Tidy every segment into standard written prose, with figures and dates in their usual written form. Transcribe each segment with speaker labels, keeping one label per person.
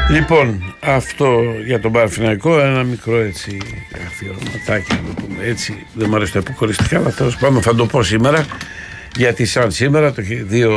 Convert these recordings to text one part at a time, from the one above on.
Speaker 1: Λοιπόν, αυτό για τον Παναθηναϊκό, ένα μικρό έτσι αφιερωματάκι, να το πούμε έτσι. Δεν μου αρέσει το αποκοριστικά, αλλά τέλος πάντων θα το πω σήμερα. Γιατί σαν σήμερα, το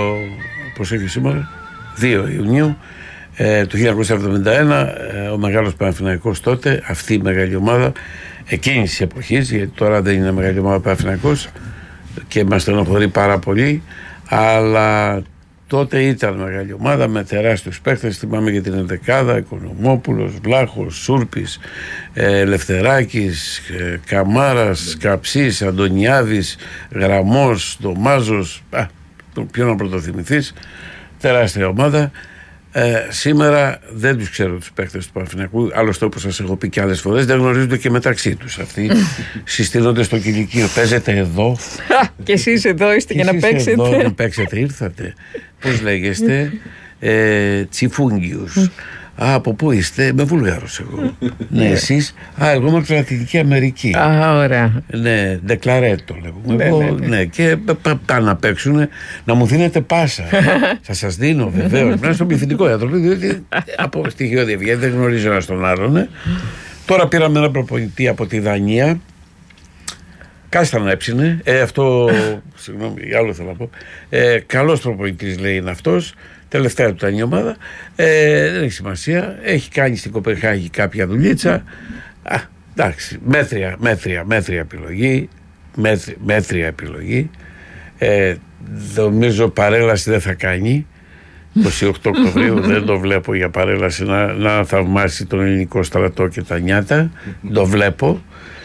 Speaker 1: 2 Ιουνίου του 1971, ο μεγάλος Παναθηναϊκός τότε, αυτή η μεγάλη ομάδα εκείνης της εποχής, γιατί τώρα δεν είναι μεγάλη ομάδα Παναθηναϊκός και μας στενοχωρεί πάρα πολύ, αλλά τότε ήταν μεγάλη ομάδα με τεράστιους παίκτες. Θυμάμαι για την Ενδεκάδα, Οικονομόπουλος, Βλάχος, Σούρπης, Ελευθεράκης, Καμάρας, Καψής, Αντωνιάδης, Γραμμός, Ντομάζος, ποιο να πρωτοθυμηθείς, τεράστια ομάδα. Σήμερα δεν τους ξέρω τους παίκτες του Παναθηναϊκού, άλλωστε όπως σας έχω πει και άλλες φορές δεν γνωρίζονται και μεταξύ τους αυτοί. Συστήνονται στο κηλικείο, παίζετε εδώ
Speaker 2: και εσείς εδώ είστε για να παίξετε.
Speaker 1: Εδώ να παίξετε, ήρθατε. Πώς λέγεστε? Τσιφούγγιους. Από πού είστε? Με Βουλγάρος εγώ. Ναι, εσείς? Εγώ είμαι από τη Λατινική Αμερική.
Speaker 2: Ωραία.
Speaker 1: Ναι, ντεκλαρέτο λέγουμε. Ναι, και πάνε να παίξουν, να μου δίνετε πάσα. Θα σας δίνω βεβαίως. Πρέπει στον πληθυντικό άνθρωπο, διότι από στοιχείο διευγένει δεν γνωρίζει ένα τον άλλον. Τώρα πήραμε ένα προπονητή από τη Δανία. Κάστα να έψινε. Αυτό, συγγνώμη, άλλο θέλω να πω. Καλός προπονητής λέει είναι αυτός. Τελευταία του ήταν η ομάδα. Δεν έχει σημασία. Έχει κάνει στην Κοπενχάγη κάποια δουλίτσα. Εντάξει, μέτρια επιλογή. Μέτρια επιλογή. Νομίζω παρέλαση δεν θα κάνει. 28 Οκτωβρίου δεν το βλέπω για παρέλαση να θαυμάσει τον ελληνικό στρατό και τα νιάτα. Το βλέπω.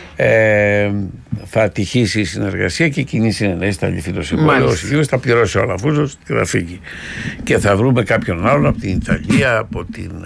Speaker 1: Θα ατυχήσει η συνεργασία και η κοινή συνενέση θα λυθεί το συμβόλαιο. Θα πληρώσει ο Αλαφούζος και θα φύγει. Και θα βρούμε κάποιον άλλον από την Ιταλία, από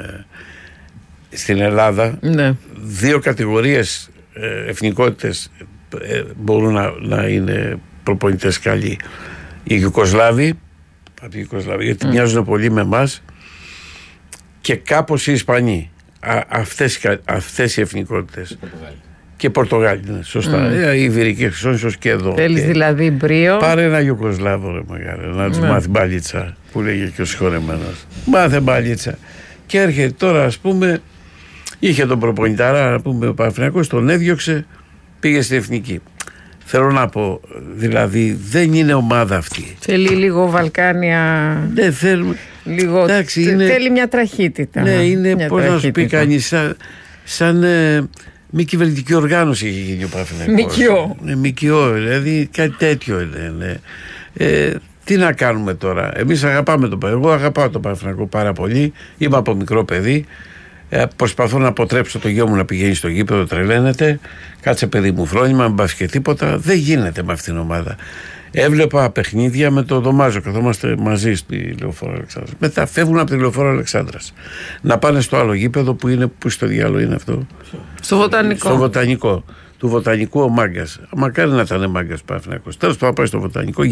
Speaker 1: στην Ελλάδα. Ναι. 2 κατηγορίες εθνικότητες μπορούν να είναι προπονητές καλοί. Οι Ιουγκοσλάβοι, από τη Ιουγκοσλαβία, γιατί μοιάζουν πολύ με εμάς, και κάπως οι Ισπανοί. Αυτές οι εθνικότητες. Και Πορτογάλοι, ναι, σωστά. Η Ιβηρική Χερσόνησος και εδώ.
Speaker 2: Θέλεις δηλαδή μπρίο? Πάρε
Speaker 1: ένα Ιουγκοσλάβο, ρε μεγάλε, να τους μάθει μπαλίτσα, που λέγε και ο συγχωρεμένος. Μάθε μπαλίτσα. Και έρχεται τώρα, ας πούμε, είχε τον προπονηταρά, να πούμε, ο Παναθηναϊκός, τον έδιωξε, πήγε στην εθνική. Θέλω να πω, δηλαδή δεν είναι ομάδα αυτή.
Speaker 2: Θέλει λίγο Βαλκάνια.
Speaker 1: Δεν θέλουμε.
Speaker 2: Λίγο. Εντάξει, θέλει μια τραχύτητα.
Speaker 1: Ναι, είναι, πώς να σου πει κανείς, σαν μη κυβερνητική οργάνωση έχει γίνει ο Παναθηναϊκός. ΜΚΟ, δηλαδή κάτι τέτοιο είναι. Τι να κάνουμε τώρα? Εμείς αγαπάμε τον Παναθηναϊκό. Εγώ αγαπάω τον Παναθηναϊκό πάρα πολύ. Είμαι από μικρό παιδί. Προσπαθώ να αποτρέψω το γιο μου να πηγαίνει στο γήπεδο, τρελαίνεται. Κάτσε παιδί μου φρόνημα, μην πας και τίποτα. Δεν γίνεται με αυτήν την ομάδα. Έβλεπα παιχνίδια με το Δωμάζο, καθόμαστε μαζί στη Λεωφόρο Αλεξάνδρας. Μετά φεύγουν από τη Λεωφόρο Αλεξάνδρας να πάνε στο άλλο γήπεδο που είναι, που στο διάλογο είναι αυτό?
Speaker 2: Στο Βοτανικό.
Speaker 1: Στο Βοτανικό. Του Βοτανικού ο Μάγκας. Μακάρι να ήταν Μάγκας Παναθηναϊκός. Τέλος πάντων πάει στο Βοτανικό.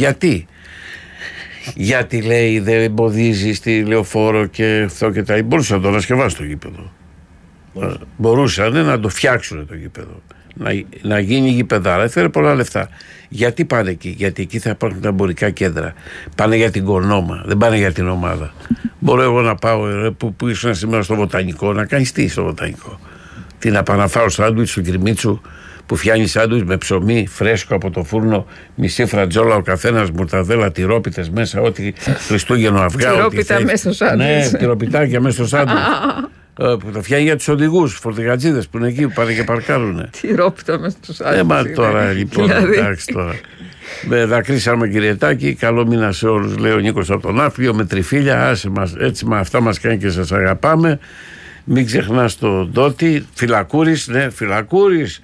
Speaker 1: Γιατί λέει δεν εμποδίζει στη Λεωφόρο και αυτό και τα. Μπορούσαν να το ανασκευάσουν το γήπεδο. Μπορούσαν να το φτιάξουν το γήπεδο. Να γίνει γηπεδάρα. Θέλει πολλά λεφτά. Γιατί πάνε εκεί? Γιατί εκεί θα υπάρχουν τα εμπορικά κέντρα. Πάνε για την κονόμα, δεν πάνε για την ομάδα. Μπορώ εγώ να πάω που ήσουν σήμερα στο Βοτανικό, να κάνεις τι στο Βοτανικό? Τι να πάω να φάω σάντουιτς του Κυρμίτσου που φτιάνει σάντουιτς με ψωμί φρέσκο από το φούρνο, μισή φρατζόλα ο καθένας, μορταδέλα, τυρόπιτες μέσα, ό,τι Χριστούγεννο αυγά.
Speaker 2: Τυρόπιτα μέσα στο σάντουιτς.
Speaker 1: Ναι, τυροπιτάκια μέσα στο σάντουιτς. Που το φτιάχνει για τους οδηγούς, φορτηγατζίδες που είναι εκεί που πάνε και παρκάρουνε.
Speaker 2: Τυρόπιτα μέσα στο σάντουιτς.
Speaker 1: Μα τώρα λοιπόν, εντάξει τώρα. Με δακρύσαμε Κυριετάκη, καλό μήνα σε όλους, λέει ο Νίκος από τον Άφλιο, με τριφύλια, άσε μας, έτσι με αυτά μας κάνει και σας αγαπάμε. Μην ξεχνάς τον Τότη, Φυλακούρης, ναι, Φυλακούρης,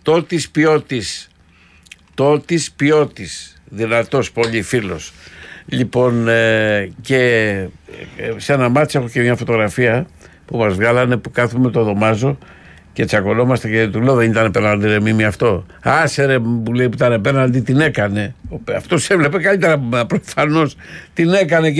Speaker 1: Τότης Ποιότης, δυνατός πολύ φίλος. Λοιπόν, και σε ένα μάτσο έχω και μια φωτογραφία που μας βγάλανε που κάθομαι το Δωμάζο και τσακωνόμαστε και του λέω δεν ήταν πέναλτι ρε Μίμη αυτό? Άσε ρε που λέει που ήταν πέναλτι, την έκανε. Αυτός έβλεπε καλύτερα προφανώς, την έκανε και